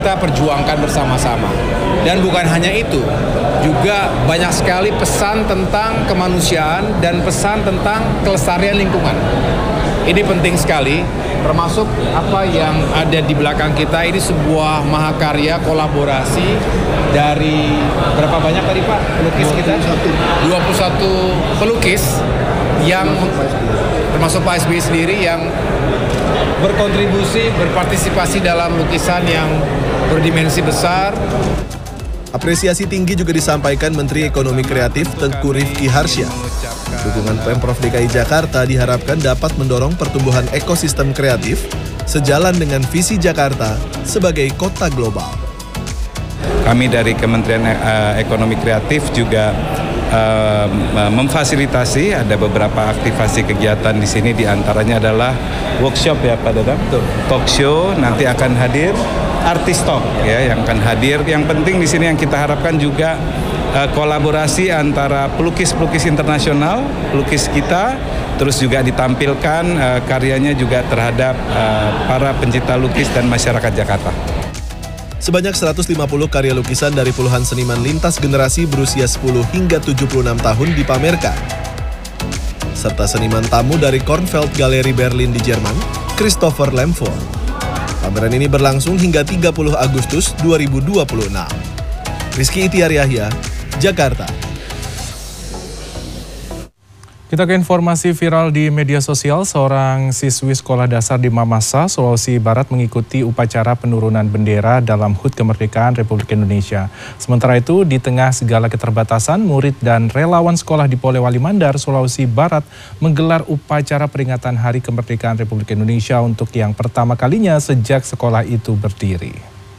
Kita perjuangkan bersama-sama. Dan bukan hanya itu, juga banyak sekali pesan tentang kemanusiaan dan pesan tentang kelestarian lingkungan. Ini penting sekali, termasuk apa yang ada di belakang kita. Ini sebuah mahakarya kolaborasi dari berapa banyak tadi Pak pelukis kita? 21 pelukis yang termasuk Pak SBY sendiri yang berkontribusi, berpartisipasi dalam lukisan yang berdimensi besar. Apresiasi tinggi juga disampaikan Menteri Ekonomi Kreatif Tengku Rifki Harsya. Dukungan Pemprov DKI Jakarta diharapkan dapat mendorong pertumbuhan ekosistem kreatif sejalan dengan visi Jakarta sebagai kota global. Kami dari Kementerian Ekonomi Kreatif juga memfasilitasi ada beberapa aktivasi kegiatan di sini, diantaranya adalah workshop ya Pak Dadang, talk show, nanti akan hadir artis talk ya yang akan hadir. Yang penting di sini yang kita harapkan juga kolaborasi antara pelukis-pelukis internasional, pelukis kita, terus juga ditampilkan karyanya juga terhadap para pencipta lukis dan masyarakat Jakarta. Sebanyak 150 karya lukisan dari puluhan seniman lintas generasi berusia 10 hingga 76 tahun dipamerkan. Serta seniman tamu dari Kornfeld Gallery Berlin di Jerman, Christopher Lemford. Pameran ini berlangsung hingga 30 Agustus 2026. Rizky Itiar Yahya, Jakarta. Kita ke informasi viral di media sosial. Seorang siswi sekolah dasar di Mamasa, Sulawesi Barat mengikuti upacara penurunan bendera dalam HUT Kemerdekaan Republik Indonesia. Sementara itu, di tengah segala keterbatasan, murid dan relawan sekolah di Polewali Mandar, Sulawesi Barat menggelar upacara peringatan Hari Kemerdekaan Republik Indonesia untuk yang pertama kalinya sejak sekolah itu berdiri.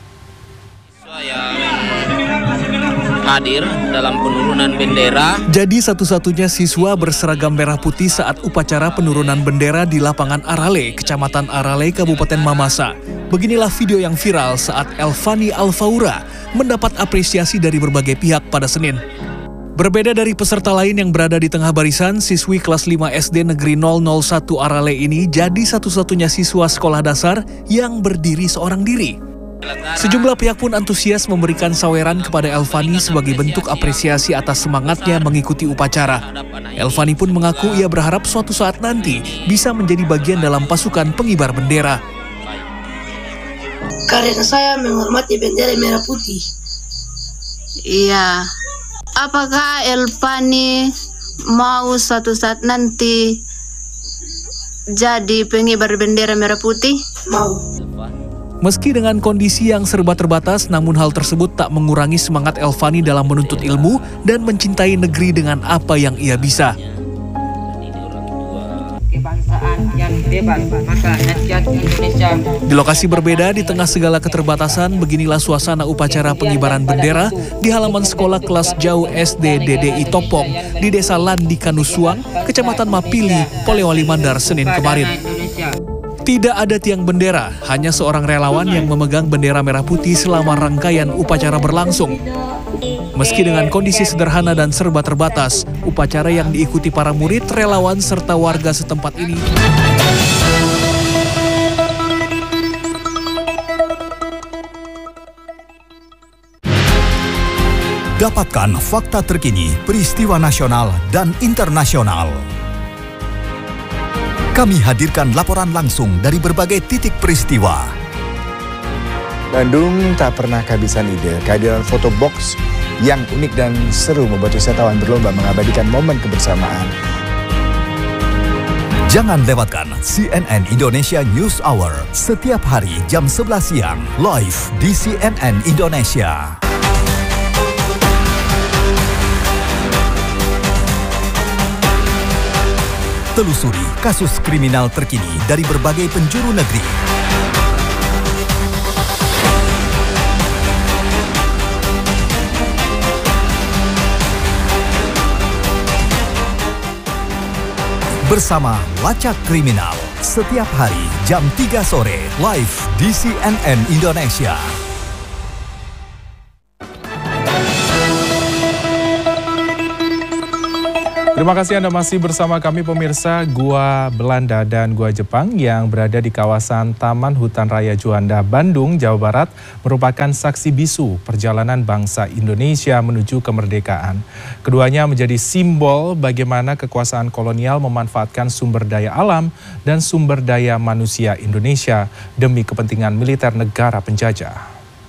Hadir dalam penurunan bendera. Jadi satu-satunya siswa berseragam merah putih saat upacara penurunan bendera di lapangan Arale, Kecamatan Arale, Kabupaten Mamasa. Beginilah video yang viral saat Elvani Alfaura mendapat apresiasi dari berbagai pihak pada Senin. Berbeda dari peserta lain yang berada di tengah barisan, siswi kelas 5 SD Negeri 001 Arale ini jadi satu-satunya siswa sekolah dasar yang berdiri seorang diri. Sejumlah pihak pun antusias memberikan saweran kepada Elvani sebagai bentuk apresiasi atas semangatnya mengikuti upacara. Elvani pun mengaku ia berharap suatu saat nanti bisa menjadi bagian dalam pasukan pengibar bendera. Karena saya menghormati bendera merah putih. Iya, apakah Elvani mau suatu saat nanti jadi pengibar bendera merah putih? Mau. Meski dengan kondisi yang serba terbatas, namun hal tersebut tak mengurangi semangat Elvani dalam menuntut ilmu dan mencintai negeri dengan apa yang ia bisa. Kebangsaan yang bebas, maka rakyat Indonesia. Di lokasi berbeda, di tengah segala keterbatasan, beginilah suasana upacara pengibaran bendera di halaman sekolah kelas jauh SD DDI Topong di Desa Landi Kanusuang, Kecamatan Mapili, Polewali Mandar, Senin kemarin. Tidak ada tiang bendera, hanya seorang relawan yang memegang bendera merah putih selama rangkaian upacara berlangsung. Meski dengan kondisi sederhana dan serba terbatas, upacara yang diikuti para murid, relawan, serta warga setempat ini dapatkan fakta terkini, peristiwa nasional dan internasional. Kami hadirkan laporan langsung dari berbagai titik peristiwa. Bandung tak pernah kehabisan ide. Kehadiran foto box yang unik dan seru membuat wisatawan berlomba mengabadikan momen kebersamaan. Jangan lewatkan CNN Indonesia News Hour setiap hari jam 11 siang live di CNN Indonesia. Telusuri kasus kriminal terkini dari berbagai penjuru negeri. Bersama Lacak Kriminal, setiap hari jam 3 sore, live di CNN Indonesia. Terima kasih Anda masih bersama kami pemirsa. Gua Belanda dan Gua Jepang yang berada di kawasan Taman Hutan Raya Juanda, Bandung, Jawa Barat merupakan saksi bisu perjalanan bangsa Indonesia menuju kemerdekaan. Keduanya menjadi simbol bagaimana kekuasaan kolonial memanfaatkan sumber daya alam dan sumber daya manusia Indonesia demi kepentingan militer negara penjajah.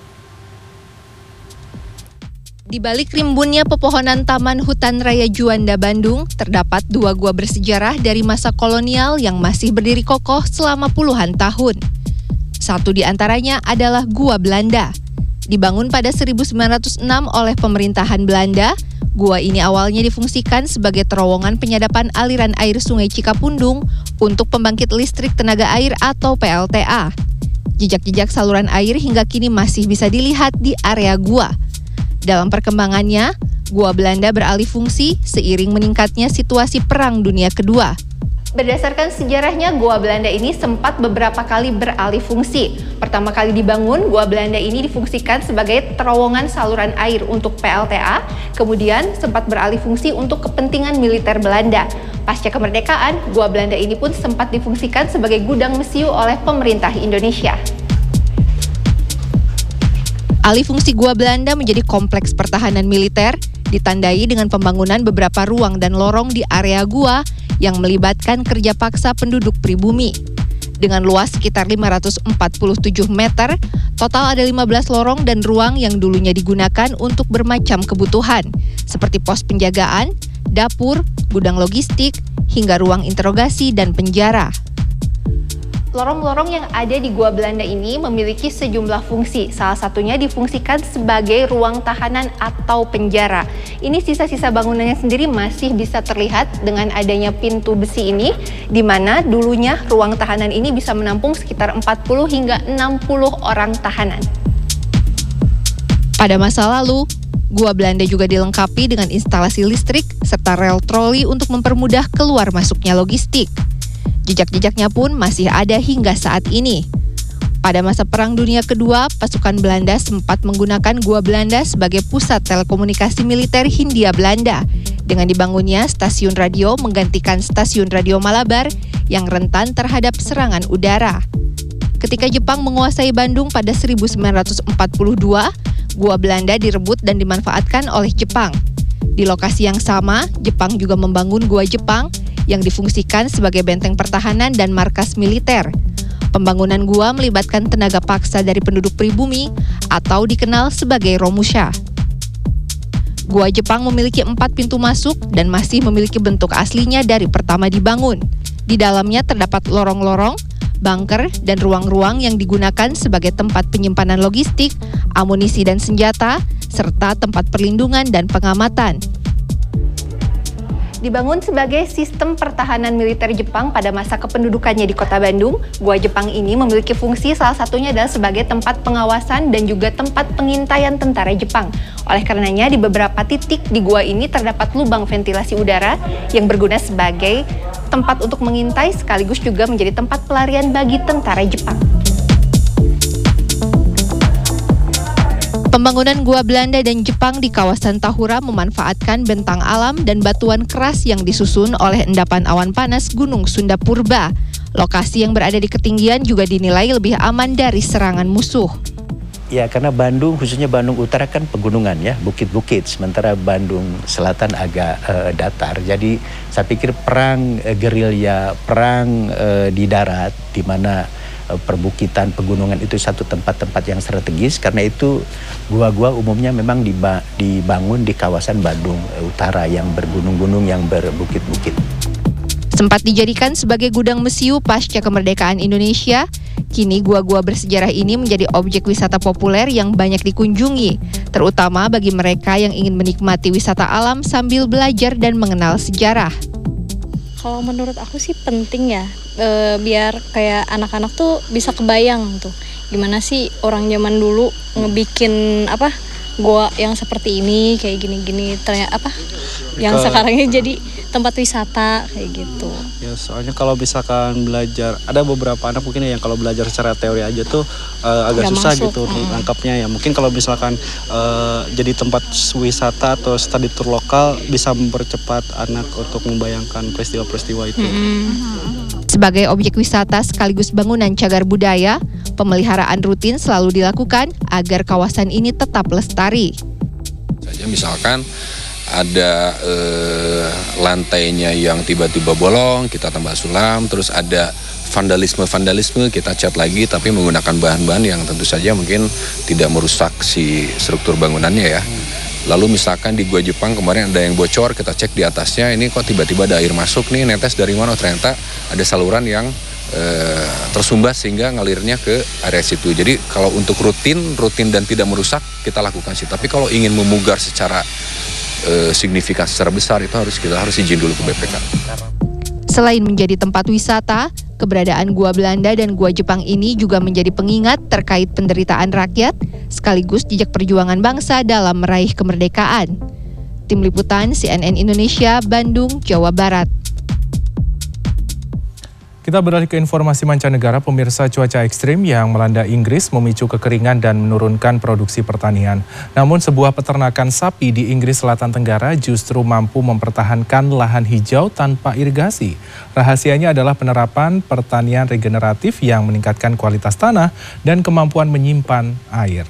Di balik rimbunnya pepohonan Taman Hutan Raya Juanda, Bandung, terdapat 2 gua bersejarah dari masa kolonial yang masih berdiri kokoh selama puluhan tahun. Satu di antaranya adalah Gua Belanda. Dibangun pada 1906 oleh pemerintahan Belanda, gua ini awalnya difungsikan sebagai terowongan penyadapan aliran air Sungai Cikapundung untuk pembangkit listrik tenaga air atau PLTA. Jejak-jejak saluran air hingga kini masih bisa dilihat di area gua. Dalam perkembangannya, Gua Belanda beralih fungsi seiring meningkatnya situasi Perang Dunia Kedua. Berdasarkan sejarahnya, Gua Belanda ini sempat beberapa kali beralih fungsi. Pertama kali dibangun, Gua Belanda ini difungsikan sebagai terowongan saluran air untuk PLTA, kemudian sempat beralih fungsi untuk kepentingan militer Belanda. Pasca kemerdekaan, Gua Belanda ini pun sempat difungsikan sebagai gudang mesiu oleh pemerintah Indonesia. Alih fungsi Gua Belanda menjadi kompleks pertahanan militer, ditandai dengan pembangunan beberapa ruang dan lorong di area gua yang melibatkan kerja paksa penduduk pribumi. Dengan luas sekitar 547 meter, total ada 15 lorong dan ruang yang dulunya digunakan untuk bermacam kebutuhan, seperti pos penjagaan, dapur, gudang logistik, hingga ruang interogasi dan penjara. Lorong-lorong yang ada di Gua Belanda ini memiliki sejumlah fungsi, salah satunya difungsikan sebagai ruang tahanan atau penjara. Ini sisa-sisa bangunannya sendiri masih bisa terlihat dengan adanya pintu besi ini, di mana dulunya ruang tahanan ini bisa menampung sekitar 40 hingga 60 orang tahanan. Pada masa lalu, Gua Belanda juga dilengkapi dengan instalasi listrik serta rel troli untuk mempermudah keluar masuknya logistik. Jejak-jejaknya pun masih ada hingga saat ini. Pada masa Perang Dunia Kedua, pasukan Belanda sempat menggunakan Gua Belanda sebagai pusat telekomunikasi militer Hindia Belanda, dengan dibangunnya stasiun radio menggantikan stasiun radio Malabar yang rentan terhadap serangan udara. Ketika Jepang menguasai Bandung pada 1942, Gua Belanda direbut dan dimanfaatkan oleh Jepang. Di lokasi yang sama, Jepang juga membangun Gua Jepang yang difungsikan sebagai benteng pertahanan dan markas militer. Pembangunan gua melibatkan tenaga paksa dari penduduk pribumi atau dikenal sebagai Romusha. Gua Jepang memiliki 4 pintu masuk dan masih memiliki bentuk aslinya dari pertama dibangun. Di dalamnya terdapat lorong-lorong, bunker, dan ruang-ruang yang digunakan sebagai tempat penyimpanan logistik, amunisi dan senjata, serta tempat perlindungan dan pengamatan. Dibangun sebagai sistem pertahanan militer Jepang pada masa kependudukannya di kota Bandung, Gua Jepang ini memiliki fungsi salah satunya adalah sebagai tempat pengawasan dan juga tempat pengintaian tentara Jepang. Oleh karenanya, di beberapa titik di gua ini terdapat lubang ventilasi udara yang berguna sebagai tempat untuk mengintai sekaligus juga menjadi tempat pelarian bagi tentara Jepang. Pembangunan Gua Belanda dan Jepang di kawasan Tahura memanfaatkan bentang alam dan batuan keras yang disusun oleh endapan awan panas Gunung Sunda Purba. Lokasi yang berada di ketinggian juga dinilai lebih aman dari serangan musuh. Ya, karena Bandung, khususnya Bandung Utara kan pegunungan ya, bukit-bukit, sementara Bandung Selatan agak datar. Jadi saya pikir perang gerilya, perang di darat, di mana perbukitan, pegunungan itu satu tempat-tempat yang strategis. Karena itu gua-gua umumnya memang dibangun di kawasan Bandung Utara yang bergunung-gunung, yang berbukit-bukit. Sempat dijadikan sebagai gudang mesiu pasca kemerdekaan Indonesia, kini gua-gua bersejarah ini menjadi objek wisata populer yang banyak dikunjungi, terutama bagi mereka yang ingin menikmati wisata alam sambil belajar dan mengenal sejarah. Kalau menurut aku sih penting ya, biar kayak anak-anak tuh bisa kebayang tuh gimana sih orang zaman dulu ngebikin gua yang seperti ini kayak gini-gini ternyata yang sekarangnya jadi tempat wisata kayak gitu. Ya soalnya kalau misalkan belajar, ada beberapa anak mungkin yang kalau belajar secara teori aja tuh agak susah masuk gitu nangkapnya ya. Mungkin kalau misalkan jadi tempat wisata atau study tour lokal bisa mempercepat anak untuk membayangkan peristiwa-peristiwa itu. Sebagai objek wisata sekaligus bangunan cagar budaya, pemeliharaan rutin selalu dilakukan agar kawasan ini tetap lestari. Saja misalkan ada lantainya yang tiba-tiba bolong, kita tambah sulam, terus ada vandalisme kita cat lagi tapi menggunakan bahan-bahan yang tentu saja mungkin tidak merusak si struktur bangunannya ya. Lalu misalkan di Gua Jepang kemarin ada yang bocor, kita cek di atasnya, ini kok tiba-tiba ada air masuk nih, netes dari mana? Ternyata ada saluran yang tersumbat sehingga ngalirnya ke area situ. Jadi kalau untuk rutin dan tidak merusak kita lakukan sih. Tapi kalau ingin memugar secara signifikan secara besar itu kita harus izin dulu ke BPK. Selain menjadi tempat wisata, keberadaan Gua Belanda dan Gua Jepang ini juga menjadi pengingat terkait penderitaan rakyat, sekaligus jejak perjuangan bangsa dalam meraih kemerdekaan. Tim Liputan CNN Indonesia, Bandung, Jawa Barat. Kita beralih ke informasi mancanegara. Pemirsa, cuaca ekstrim yang melanda Inggris memicu kekeringan dan menurunkan produksi pertanian. Namun sebuah peternakan sapi di Inggris Selatan Tenggara justru mampu mempertahankan lahan hijau tanpa irigasi. Rahasianya adalah penerapan pertanian regeneratif yang meningkatkan kualitas tanah dan kemampuan menyimpan air.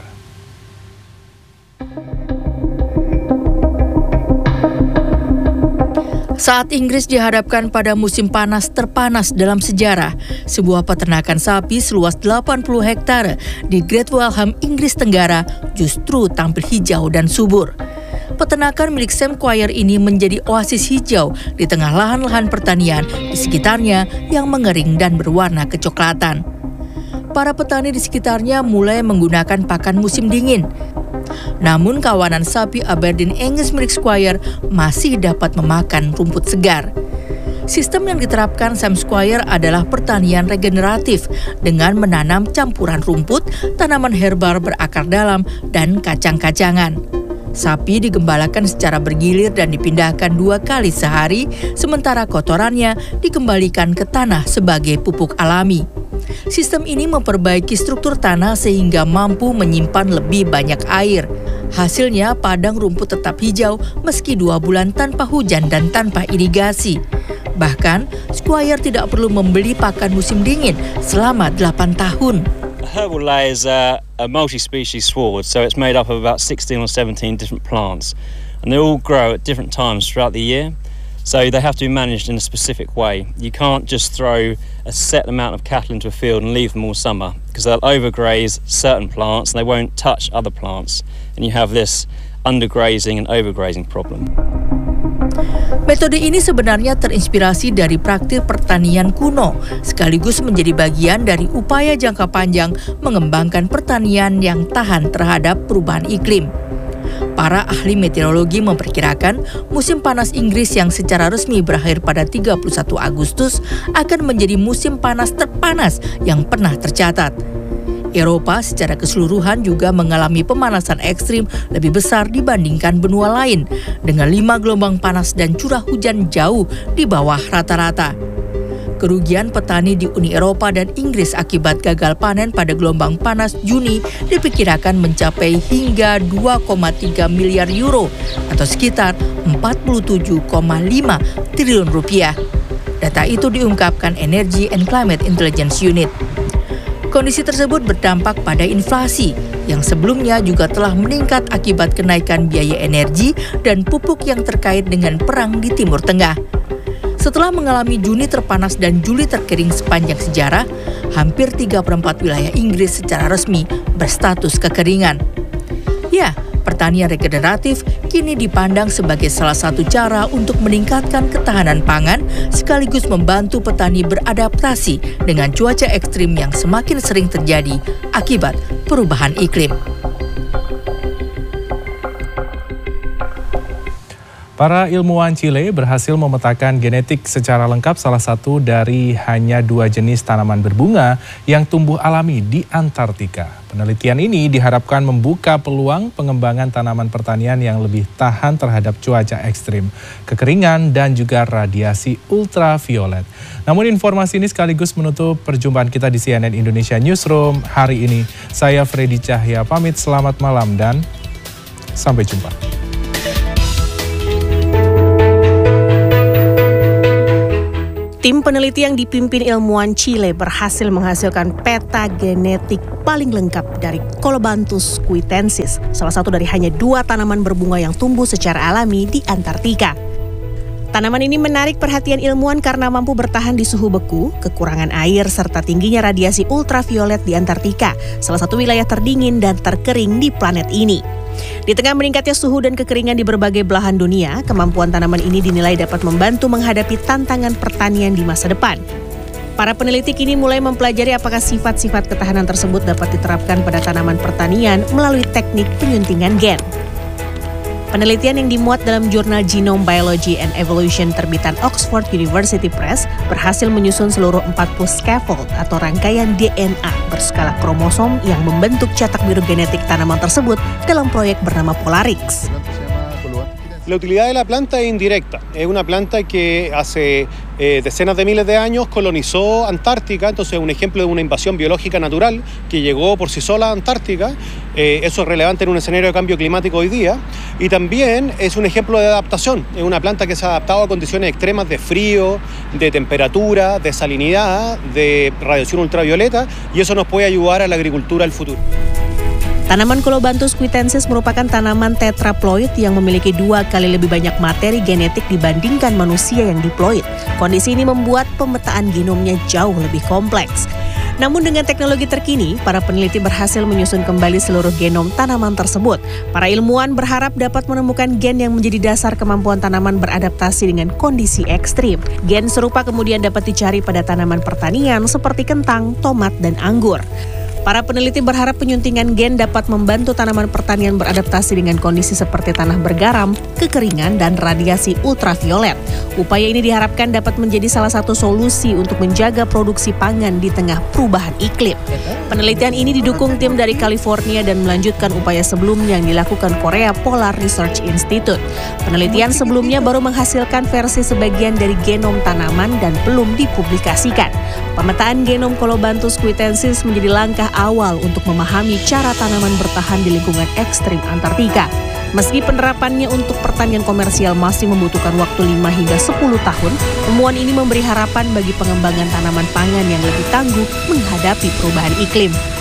Saat Inggris dihadapkan pada musim panas terpanas dalam sejarah, sebuah peternakan sapi seluas 80 hektare di Great Waltham, Inggris Tenggara justru tampil hijau dan subur. Peternakan milik Sam Quire ini menjadi oasis hijau di tengah lahan-lahan pertanian di sekitarnya yang mengering dan berwarna kecoklatan. Para petani di sekitarnya mulai menggunakan pakan musim dingin. Namun kawanan sapi Aberdeen Angus milik Squire masih dapat memakan rumput segar. Sistem yang diterapkan Sam Squire adalah pertanian regeneratif dengan menanam campuran rumput, tanaman herba berakar dalam, dan kacang-kacangan. Sapi digembalakan secara bergilir dan dipindahkan 2 kali sehari, sementara kotorannya dikembalikan ke tanah sebagai pupuk alami. Sistem ini memperbaiki struktur tanah sehingga mampu menyimpan lebih banyak air. Hasilnya, padang rumput tetap hijau meski 2 bulan tanpa hujan dan tanpa irigasi. Bahkan, Squire tidak perlu membeli pakan musim dingin selama 8 tahun. Herbal lay is a multi-species sward, so it's made up of about 16 or 17 different plants, and they all grow at different times throughout the year. So they have to be managed in a specific way. You can't just throw a set amount of cattle into a field and leave them all summer, because they'll overgraze certain plants and they won't touch other plants. And you have this undergrazing and overgrazing problem. Metode ini sebenarnya terinspirasi dari praktik pertanian kuno, sekaligus menjadi bagian dari upaya jangka panjang mengembangkan pertanian yang tahan terhadap perubahan iklim. Para ahli meteorologi memperkirakan musim panas Inggris yang secara resmi berakhir pada 31 Agustus akan menjadi musim panas terpanas yang pernah tercatat. Eropa secara keseluruhan juga mengalami pemanasan ekstrim lebih besar dibandingkan benua lain, dengan 5 gelombang panas dan curah hujan jauh di bawah rata-rata. Kerugian petani di Uni Eropa dan Inggris akibat gagal panen pada gelombang panas Juni diperkirakan mencapai hingga 2,3 miliar euro atau sekitar 47,5 triliun rupiah. Data itu diungkapkan Energy and Climate Intelligence Unit. Kondisi tersebut berdampak pada inflasi yang sebelumnya juga telah meningkat akibat kenaikan biaya energi dan pupuk yang terkait dengan perang di Timur Tengah. Setelah mengalami Juni terpanas dan Juli terkering sepanjang sejarah, hampir 3/4 wilayah Inggris secara resmi berstatus kekeringan. Ya, pertanian regeneratif kini dipandang sebagai salah satu cara untuk meningkatkan ketahanan pangan sekaligus membantu petani beradaptasi dengan cuaca ekstrim yang semakin sering terjadi akibat perubahan iklim. Para ilmuwan Chile berhasil memetakan genetik secara lengkap salah satu dari hanya 2 jenis tanaman berbunga yang tumbuh alami di Antartika. Penelitian ini diharapkan membuka peluang pengembangan tanaman pertanian yang lebih tahan terhadap cuaca ekstrim, kekeringan, dan juga radiasi ultraviolet. Namun informasi ini sekaligus menutup perjumpaan kita di CNN Indonesia Newsroom hari ini. Saya Freddy Cahya pamit, selamat malam dan sampai jumpa. Tim peneliti yang dipimpin ilmuwan Chile berhasil menghasilkan peta genetik paling lengkap dari Colobanthus cuitensis, salah satu dari hanya 2 tanaman berbunga yang tumbuh secara alami di Antartika. Tanaman ini menarik perhatian ilmuwan karena mampu bertahan di suhu beku, kekurangan air, serta tingginya radiasi ultraviolet di Antartika, salah satu wilayah terdingin dan terkering di planet ini. Di tengah meningkatnya suhu dan kekeringan di berbagai belahan dunia, kemampuan tanaman ini dinilai dapat membantu menghadapi tantangan pertanian di masa depan. Para peneliti kini mulai mempelajari apakah sifat-sifat ketahanan tersebut dapat diterapkan pada tanaman pertanian melalui teknik penyuntingan gen. Penelitian yang dimuat dalam jurnal Genome Biology and Evolution terbitan Oxford University Press berhasil menyusun seluruh 40 scaffold atau rangkaian DNA berskala kromosom yang membentuk cetak biru genetik tanaman tersebut dalam proyek bernama Polarix. La utilidad de la planta es indirecta. Es una planta que hace decenas de miles de años colonizó Antártica, entonces es un ejemplo de una invasión biológica natural que llegó por sí sola a Antártica. Eso es relevante en un escenario de cambio climático hoy día. Y también es un ejemplo de adaptación. Es una planta que se ha adaptado a condiciones extremas de frío, de temperatura, de salinidad, de radiación ultravioleta, y eso nos puede ayudar a la agricultura del futuro. Tanaman Colobanthus cuitensis merupakan tanaman tetraploid yang memiliki 2 kali lebih banyak materi genetik dibandingkan manusia yang diploid. Kondisi ini membuat pemetaan genomnya jauh lebih kompleks. Namun dengan teknologi terkini, para peneliti berhasil menyusun kembali seluruh genom tanaman tersebut. Para ilmuwan berharap dapat menemukan gen yang menjadi dasar kemampuan tanaman beradaptasi dengan kondisi ekstrim. Gen serupa kemudian dapat dicari pada tanaman pertanian seperti kentang, tomat, dan anggur. Para peneliti berharap penyuntingan gen dapat membantu tanaman pertanian beradaptasi dengan kondisi seperti tanah bergaram, kekeringan, dan radiasi ultraviolet. Upaya ini diharapkan dapat menjadi salah satu solusi untuk menjaga produksi pangan di tengah perubahan iklim. Penelitian ini didukung tim dari California dan melanjutkan upaya sebelumnya yang dilakukan Korea Polar Research Institute. Penelitian sebelumnya baru menghasilkan versi sebagian dari genom tanaman dan belum dipublikasikan. Pemetaan genom Colobanthus cuitensis menjadi langkah awal untuk memahami cara tanaman bertahan di lingkungan ekstrim Antartika. Meski penerapannya untuk pertanian komersial masih membutuhkan waktu 5 hingga 10 tahun, temuan ini memberi harapan bagi pengembangan tanaman pangan yang lebih tangguh menghadapi perubahan iklim.